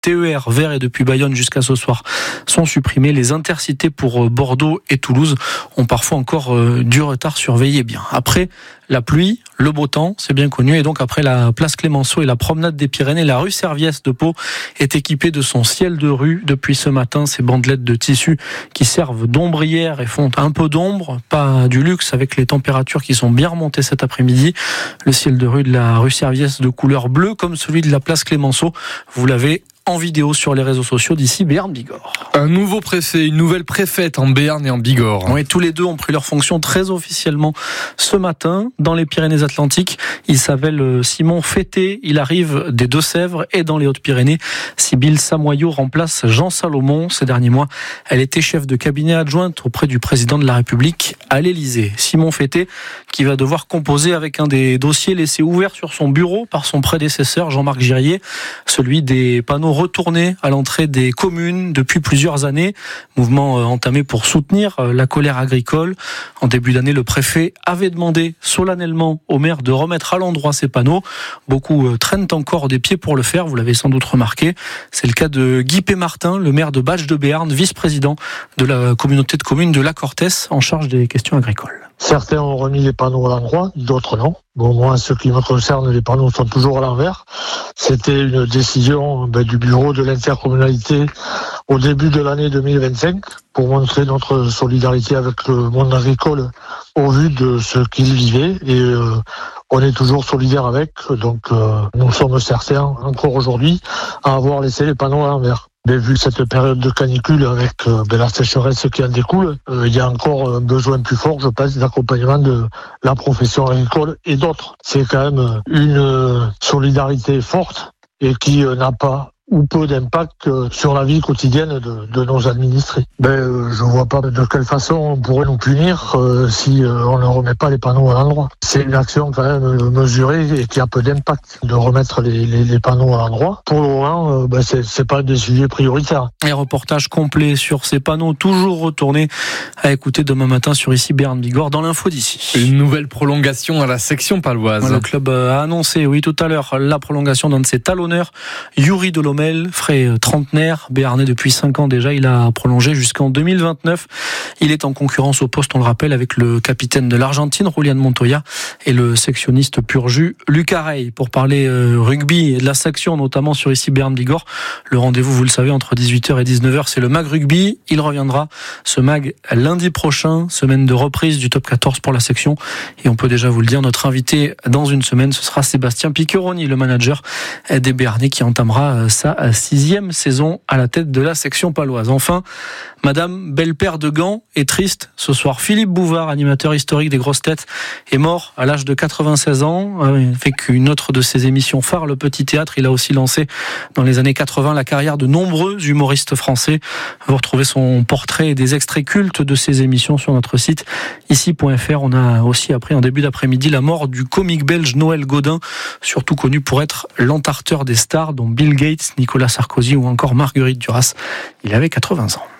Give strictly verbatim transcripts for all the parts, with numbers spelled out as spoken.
T E R vers et depuis Bayonne jusqu'à ce soir sont supprimés. Les intercités pour Bordeaux et Toulouse ont parfois encore du retard. Surveillez bien. Après la pluie, le beau temps, c'est bien connu. Et donc après la place Clémenceau et la promenade des Pyrénées, la rue Serviès de Pau est équipée de son ciel de rue depuis ce matin. Ces bandelettes de tissu qui servent d'ombrière et font un peu d'ombre, pas du luxe avec les températures qui sont bien remontées cet après-midi. Le ciel de rue de la rue Serviès de couleur bleue comme celui de la place Clémenceau, vous l'avez en vidéo sur les réseaux sociaux d'ici Béarn-Bigorre. Un nouveau préfet, une nouvelle préfète en Béarn et en Bigorre. Oui, tous les deux ont pris leurs fonctions très officiellement ce matin dans les Pyrénées-Atlantiques. Il s'appelle Simon Fété, il arrive des Deux-Sèvres et dans les Hautes-Pyrénées. Sybille Samoyau remplace Jean Salomon. Ces derniers mois, elle était chef de cabinet adjointe auprès du président de la République à l'Élysée. Simon Fété qui va devoir composer avec un des dossiers laissés ouverts sur son bureau par son prédécesseur Jean-Marc Girier, celui des panneaux retournés à l'entrée des communes depuis plusieurs années. Mouvement entamé pour soutenir la colère agricole. En début d'année, le préfet avait demandé solennellement au maire de remettre à l'endroit ces panneaux. Beaucoup traînent encore des pieds pour le faire, vous l'avez sans doute remarqué. C'est le cas de Guy Pémartin, le maire de Bages de Béarn, vice-président de la communauté de communes de La Cortès, en charge des questions agricoles. Certains ont remis les panneaux à l'endroit, d'autres non. Bon, moi, ce qui me concerne, les panneaux sont toujours à l'envers. C'était une décision ben, du bureau de l'intercommunalité au début de l'année deux mille vingt-cinq pour montrer notre solidarité avec le monde agricole au vu de ce qu'il vivait. Et euh, on est toujours solidaires avec. Donc, euh, nous sommes certains, encore aujourd'hui, à avoir laissé les panneaux à l'envers. Mais vu cette période de canicule avec euh, ben, la sécheresse qui en découle, euh, il y a encore un besoin plus fort, je pense, d'accompagnement de la profession agricole et d'autres. C'est quand même une solidarité forte et qui euh, n'a pas ou peu d'impact sur la vie quotidienne de, de nos administrés. Ben, euh, je vois pas de quelle façon on pourrait nous punir euh, si euh, on ne remet pas les panneaux à l'endroit. C'est une action quand même mesurée et qui a peu d'impact de remettre les, les, les panneaux à l'endroit. Pour le moment, euh, ben, c'est, c'est pas des sujets prioritaires. Un reportage complet sur ces panneaux toujours retournés à écouter demain matin sur ici Béarn-Bigorre dans l'info d'ici. Une nouvelle prolongation à la section paloise. Le club a annoncé, oui, tout à l'heure, la prolongation d'un de ses talonneurs, Yuri Delhomme. Frais trentenaire, béarnais depuis cinq ans déjà, il a prolongé jusqu'en deux mille vingt-neuf. Il est en concurrence au poste, on le rappelle, avec le capitaine de l'Argentine, Julián Montoya, et le sectionniste pur jus, Lucas Rey. Pour parler euh, rugby et de la section, notamment sur ici Béarn-Bigorre, le rendez-vous, vous le savez, entre dix-huit heures et dix-neuf heures, c'est le Mag Rugby. Il reviendra, ce Mag, lundi prochain, semaine de reprise du top quatorze pour la section. Et on peut déjà vous le dire, notre invité dans une semaine, ce sera Sébastien Piccheroni, le manager des Béarnais, qui entamera sa sixième saison à la tête de la section paloise. Enfin, Madame Belle-Père de Gand est triste ce soir. Philippe Bouvard, animateur historique des Grosses Têtes, est mort à l'âge de quatre-vingt-seize ans. Avec une autre de ses émissions phares, le Petit Théâtre, il a aussi lancé dans les années quatre-vingts la carrière de nombreux humoristes français. Vous retrouvez son portrait et des extraits cultes de ses émissions sur notre site ici point f r. On a aussi appris en début d'après-midi la mort du comique belge Noël Godin, surtout connu pour être l'entarteur des stars dont Bill Gates, Nicolas Sarkozy ou encore Marguerite Duras. Il avait quatre-vingts ans.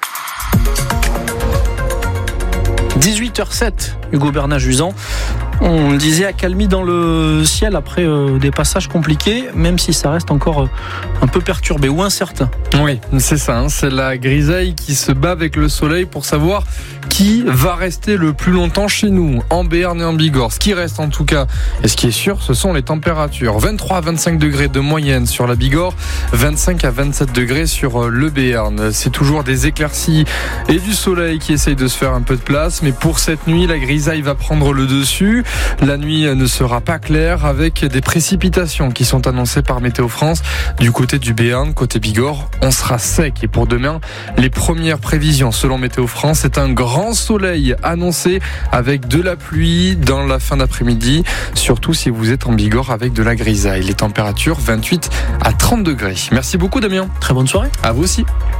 dix-huit heures sept, Hugo Bernat-Jusant. On le disait, accalmie dans le ciel après euh, des passages compliqués, même si ça reste encore euh, un peu perturbé ou incertain. Oui, c'est ça, hein, c'est la grisaille qui se bat avec le soleil pour savoir qui va rester le plus longtemps chez nous, en Béarn et en Bigorre. Ce qui reste en tout cas, et ce qui est sûr, ce sont les températures. vingt-trois à vingt-cinq degrés de moyenne sur la Bigorre, vingt-cinq à vingt-sept degrés sur le Béarn. C'est toujours des éclaircies et du soleil qui essayent de se faire un peu de place, mais pour cette nuit, la grisaille va prendre le dessus. La nuit ne sera pas claire avec des précipitations qui sont annoncées par Météo France. Du côté du Béarn, côté Bigorre, on sera sec. Et pour demain, les premières prévisions selon Météo France, c'est un grand soleil annoncé avec de la pluie dans la fin d'après-midi, surtout si vous êtes en Bigorre avec de la grisaille. Les températures vingt-huit à trente degrés. Merci beaucoup Damien. Très bonne soirée. À vous aussi.